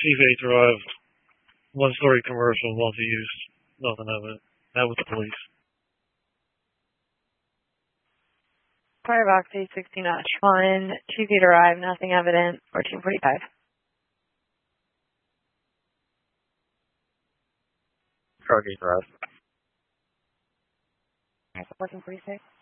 Chief 8 Drive, one-story commercial, multi-use, nothing of it. That was the police. Firebox 860-1, Chief 8 arrived, nothing evident, 1445. Charge 8 Drive. 1446.